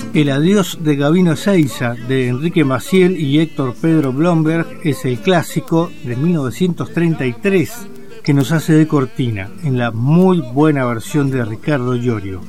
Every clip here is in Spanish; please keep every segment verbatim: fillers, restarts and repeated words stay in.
El adiós de Gabino Ezeiza, de Enrique Maciel y Héctor Pedro Blomberg, es el clásico de mil novecientos treinta y tres que nos hace de cortina, en la muy buena versión de Ricardo Iorio.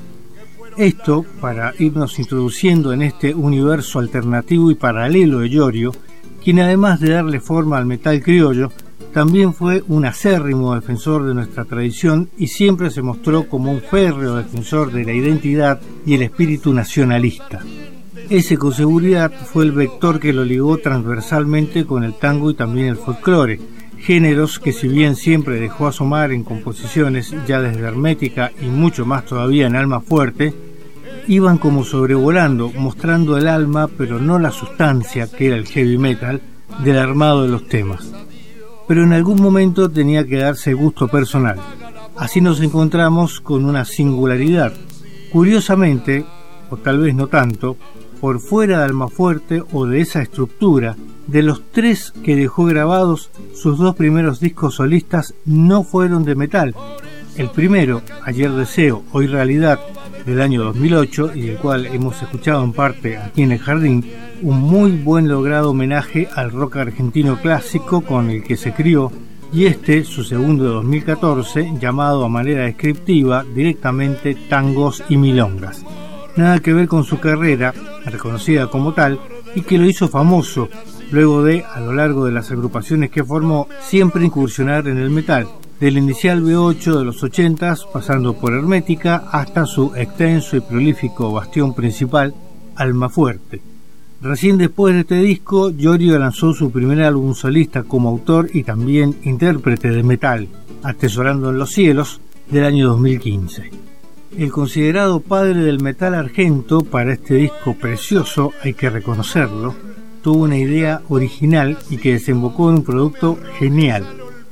Esto para irnos introduciendo en este universo alternativo y paralelo de Iorio, quien además de darle forma al metal criollo, también fue un acérrimo defensor de nuestra tradición y siempre se mostró como un férreo defensor de la identidad y el espíritu nacionalista. Ese con seguridad fue el vector que lo ligó transversalmente con el tango y también el folclore, géneros que si bien siempre dejó asomar en composiciones ya desde Hermética y mucho más todavía en Almafuerte, iban como sobrevolando, mostrando el alma pero no la sustancia, que era el heavy metal, del armado de los temas. Pero en algún momento tenía que darse gusto personal. Así nos encontramos con una singularidad. Curiosamente, o tal vez no tanto, por fuera de Almafuerte o de esa estructura, de los tres que dejó grabados, sus dos primeros discos solistas no fueron de metal. El primero, Ayer Deseo, Hoy Realidad, del año dos mil ocho, y el cual hemos escuchado en parte aquí en el Jardín, un muy buen logrado homenaje al rock argentino clásico con el que se crió, y este, su segundo de dos mil catorce, llamado a manera descriptiva directamente Tangos y Milongas. Nada que ver con su carrera, reconocida como tal, y que lo hizo famoso, luego de, a lo largo de las agrupaciones que formó, siempre incursionar en el metal, del inicial B ocho de los ochentas, pasando por Hermética, hasta su extenso y prolífico bastión principal, Almafuerte. Recién después de este disco, Iorio lanzó su primer álbum solista como autor y también intérprete de metal, Atesorando en los Cielos, del año dos mil quince. El considerado padre del metal argento para este disco precioso, hay que reconocerlo, tuvo una idea original y que desembocó en un producto genial.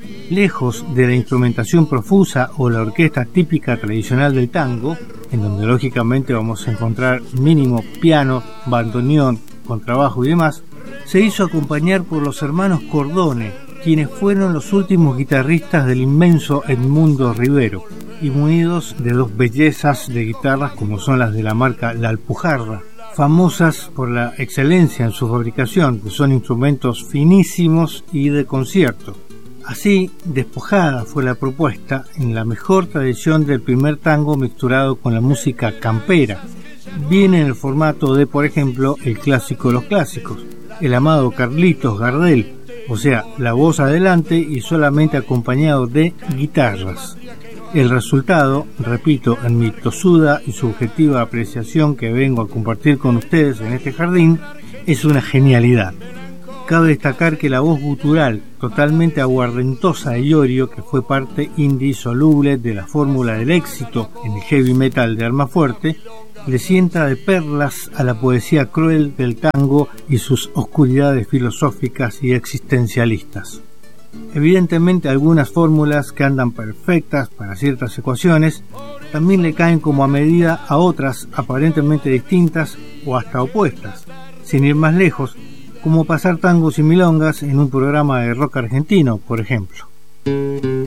Lejos de la instrumentación profusa o la orquesta típica tradicional del tango, en donde lógicamente vamos a encontrar mínimo piano, bandoneón, contrabajo y demás, se hizo acompañar por los hermanos Cordone, quienes fueron los últimos guitarristas del inmenso Edmundo Rivero, y munidos de dos bellezas de guitarras como son las de la marca La Alpujarra, famosas por la excelencia en su fabricación, que son instrumentos finísimos y de concierto. Así, despojada fue la propuesta en la mejor tradición del primer tango mixturado con la música campera. Viene en el formato de, por ejemplo, el clásico de los clásicos, el amado Carlitos Gardel, o sea, la voz adelante y solamente acompañado de guitarras. El resultado, repito, en mi tosuda y subjetiva apreciación que vengo a compartir con ustedes en este jardín, es una genialidad. Cabe destacar que la voz gutural, totalmente aguardentosa de Iorio, que fue parte indisoluble de la fórmula del éxito en el heavy metal de Almafuerte, le sienta de perlas a la poesía cruel del tango y sus oscuridades filosóficas y existencialistas. Evidentemente algunas fórmulas que andan perfectas para ciertas ecuaciones también le caen como a medida a otras aparentemente distintas o hasta opuestas, sin ir más lejos, como pasar tangos y milongas en un programa de rock argentino, por ejemplo.